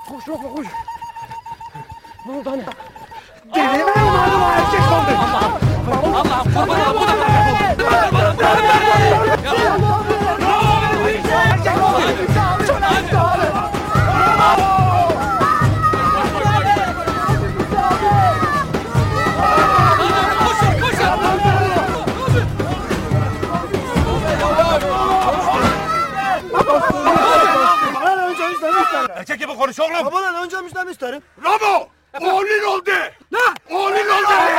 Koş Ramo koş. Ne oldu anne? Deli mi oğlum erkek oldu? Allah'ım kurban olayım. Bu da Erkek gibi konuş oğlum. Babadan önce müjden isterim. Ramo! Oğlun oldu! Ne? Oğlun oldu!